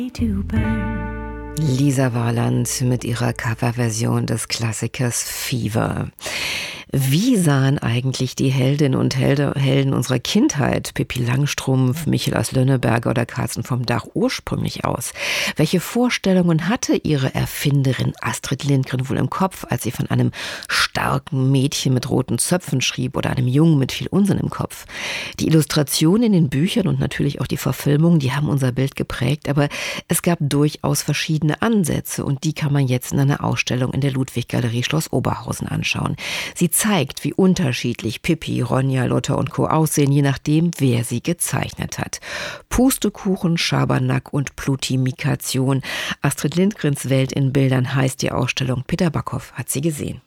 Lisa Warland mit ihrer Coverversion des Klassikers Fever. Wie sahen eigentlich die Heldinnen und Helden unserer Kindheit, Pippi Langstrumpf, Michel aus Lönneberger oder Carsten vom Dach, ursprünglich aus? Welche Vorstellungen hatte ihre Erfinderin Astrid Lindgren wohl im Kopf, als sie von einem starken Mädchen mit roten Zöpfen schrieb oder einem Jungen mit viel Unsinn im Kopf? Die Illustrationen in den Büchern und natürlich auch die Verfilmung, die haben unser Bild geprägt, aber es gab durchaus verschiedene Ansätze und die kann man jetzt in einer Ausstellung in der Ludwig-Galerie Schloss Oberhausen anschauen. Sie zeigt, wie unterschiedlich Pippi, Ronja, Lotta und Co. aussehen, je nachdem, wer sie gezeichnet hat. Pustekuchen, Schabernack und Plutimikation. Astrid Lindgrens Welt in Bildern heißt die Ausstellung. Peter Backhoff hat sie gesehen.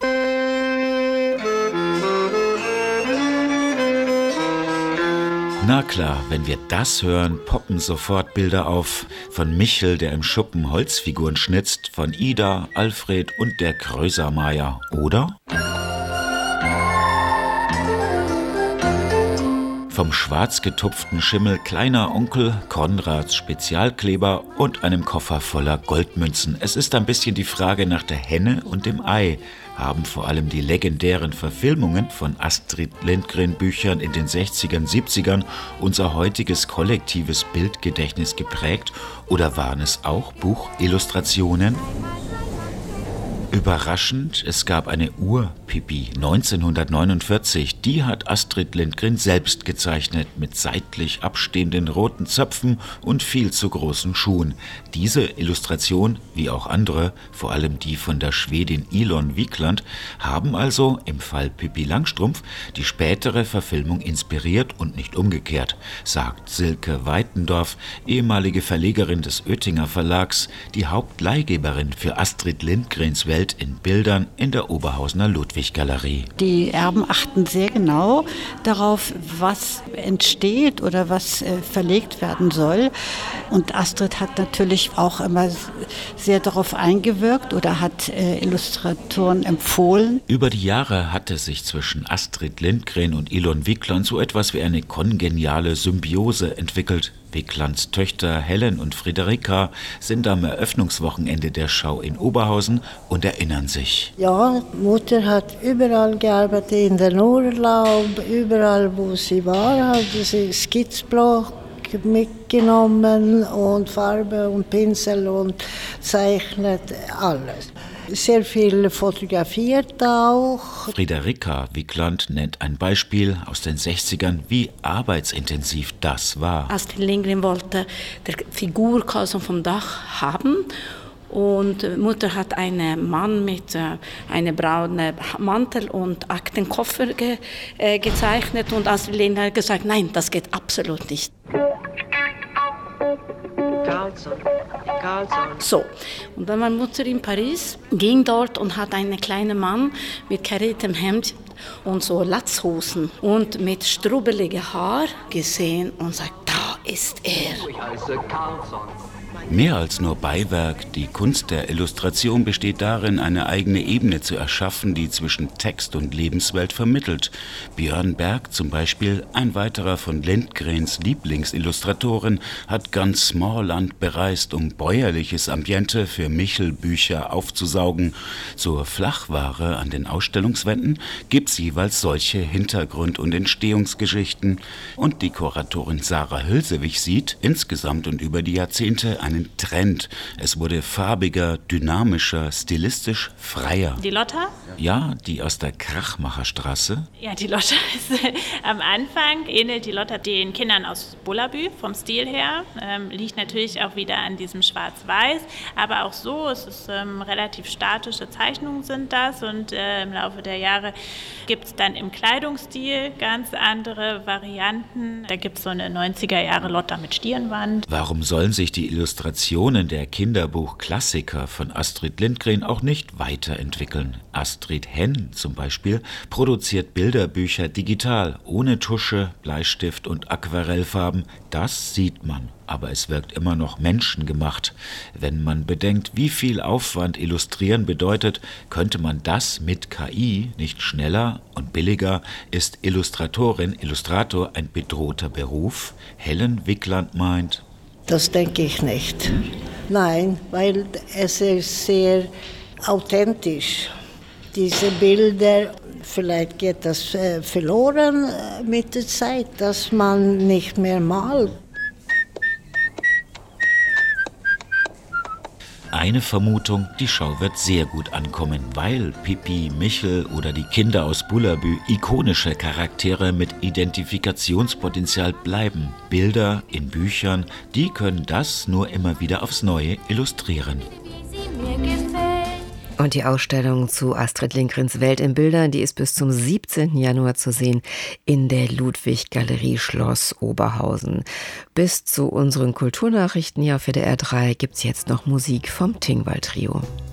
Na klar, wenn wir das hören, poppen sofort Bilder auf. Von Michel, der im Schuppen Holzfiguren schnitzt, von Ida, Alfred und der Krösermeier, oder? Vom schwarz getupften Schimmel kleiner Onkel, Konrads Spezialkleber und einem Koffer voller Goldmünzen. Es ist ein bisschen die Frage nach der Henne und dem Ei. Haben vor allem die legendären Verfilmungen von Astrid Lindgren Büchern in den 60ern, 70ern unser heutiges kollektives Bildgedächtnis geprägt oder waren es auch Buchillustrationen? Überraschend, es gab eine Ur-Pippi 1949, die hat Astrid Lindgren selbst gezeichnet mit seitlich abstehenden roten Zöpfen und viel zu großen Schuhen. Diese Illustration, wie auch andere, vor allem die von der Schwedin Ilon Wikland, haben also im Fall Pippi Langstrumpf die spätere Verfilmung inspiriert und nicht umgekehrt, sagt Silke Weitendorf, ehemalige Verlegerin des Oetinger Verlags, die Hauptleihgeberin für Astrid Lindgrens Welt in Bildern in der Oberhausener Ludwig-Galerie. Die Erben achten sehr genau darauf, was entsteht oder was verlegt werden soll. Und Astrid hat natürlich auch immer sehr darauf eingewirkt oder hat Illustratoren empfohlen. Über die Jahre hatte sich zwischen Astrid Lindgren und Ilon Wikland so etwas wie eine kongeniale Symbiose entwickelt. Wiklands Töchter Helen und Friederika sind am Eröffnungswochenende der Schau in Oberhausen und erinnern sich. Ja, Mutter hat überall gearbeitet, in den Urlaub, überall wo sie war, hat sie Skizzblock mitgenommen und Farbe und Pinsel und zeichnet alles. Sehr viel fotografiert auch. Friederika Wikland nennt ein Beispiel aus den 60ern, wie arbeitsintensiv das war. Astrid Lindgren wollte die Figur Carlsson vom Dach haben. Und Mutter hat einen Mann mit einem braunen Mantel und Aktenkoffer gezeichnet. Und Astrid Lindgren hat gesagt, nein, das geht absolut nicht. Carlsson. So, und dann war Mutter in Paris, ging dort und hat einen kleinen Mann mit kariertem Hemd und so Latzhosen und mit strubbeligem Haar gesehen und sagt, da ist er. Ich heiße Carlsson. Mehr als nur Beiwerk, die Kunst der Illustration besteht darin, eine eigene Ebene zu erschaffen, die zwischen Text und Lebenswelt vermittelt. Björn Berg zum Beispiel, ein weiterer von Lindgrens Lieblingsillustratoren, hat ganz Smallland bereist, um bäuerliches Ambiente für Michel-Bücher aufzusaugen. Zur Flachware an den Ausstellungswänden gibt's jeweils solche Hintergrund- und Entstehungsgeschichten. Und die Kuratorin Sarah Hülsewig sieht insgesamt und über die Jahrzehnte einen Trend. Es wurde farbiger, dynamischer, stilistisch freier. Die Lotta? Ja, die aus der Krachmacherstraße. Ja, die Lotta ist am Anfang, ähnelt die Lotta den Kindern aus Bullabü vom Stil her. Liegt natürlich auch wieder an diesem Schwarz-Weiß, aber auch so, es ist relativ statische Zeichnungen sind das und im Laufe der Jahre gibt es dann im Kleidungsstil ganz andere Varianten. Da gibt es so eine 90er-Jahre Lotta mit Stirnband. Warum sollen sich die Illustrationen der Kinderbuch-Klassiker von Astrid Lindgren auch nicht weiterentwickeln? Astrid Henn zum Beispiel produziert Bilderbücher digital, ohne Tusche, Bleistift und Aquarellfarben. Das sieht man, aber es wirkt immer noch menschengemacht. Wenn man bedenkt, wie viel Aufwand Illustrieren bedeutet, könnte man das mit KI nicht schneller und billiger? Ist Illustrator ein bedrohter Beruf? Helen Wikland meint, Das denke ich nicht. Nein, weil es ist sehr authentisch. Diese Bilder, vielleicht geht das verloren mit der Zeit, dass man nicht mehr malt. Eine Vermutung, die Schau wird sehr gut ankommen, weil Pippi, Michel oder die Kinder aus Bullabü ikonische Charaktere mit Identifikationspotenzial bleiben. Bilder in Büchern, die können das nur immer wieder aufs Neue illustrieren. Und die Ausstellung zu Astrid Lindgrens Welt in Bildern, die ist bis zum 17. Januar zu sehen in der Ludwig-Galerie Schloss Oberhausen. Bis zu unseren Kulturnachrichten hier auf WDR 3 gibt's jetzt noch Musik vom Tingwall Trio.